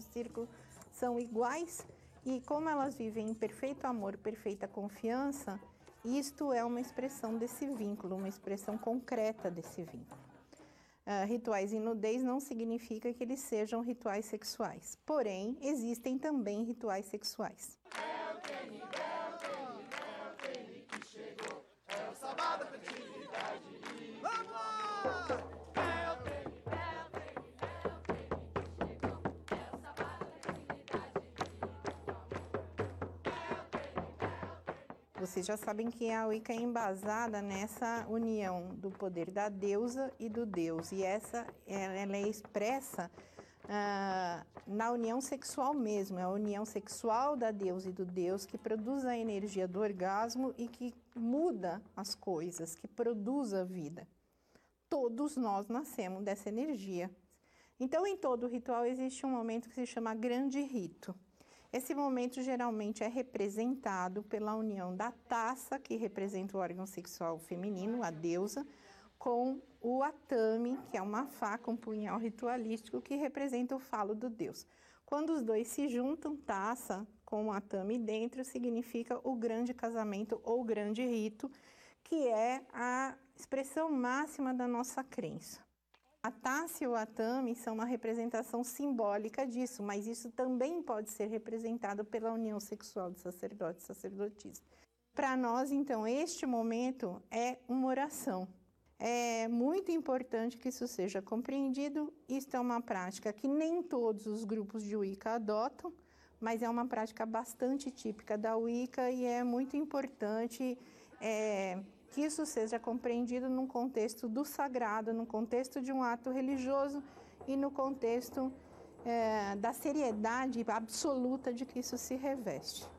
círculo são iguais e como elas vivem em perfeito amor, perfeita confiança, isto é uma expressão desse vínculo, uma expressão concreta desse vínculo. Rituais em nudez não significa que eles sejam rituais sexuais, porém, existem também rituais sexuais. Que chegou, é o sabá da fertilidade. Vamos lá! Vocês já sabem que a Wicca é embasada nessa união do poder da deusa e do deus, e ela é expressa na união sexual mesmo, é a união sexual da deusa e do deus que produz a energia do orgasmo e que muda as coisas, que produz a vida. Todos nós nascemos dessa energia. Então, em todo ritual existe um momento que se chama grande rito. Esse momento geralmente é representado pela união da taça, que representa o órgão sexual feminino, a deusa, com o atame, que é uma faca, um punhal ritualístico, que representa o falo do deus. Quando os dois se juntam, taça com o atame dentro, significa o grande casamento ou grande rito, que é a expressão máxima da nossa crença. A taça e o atame são uma representação simbólica disso, mas isso também pode ser representado pela união sexual de sacerdote e sacerdotisa. Para nós, então, este momento é uma oração. É muito importante que isso seja compreendido. Isto é uma prática que nem todos os grupos de Wicca adotam, mas é uma prática bastante típica da Wicca e é muito importante que isso seja compreendido num contexto do sagrado, no contexto de um ato religioso e no contexto da seriedade absoluta de que isso se reveste.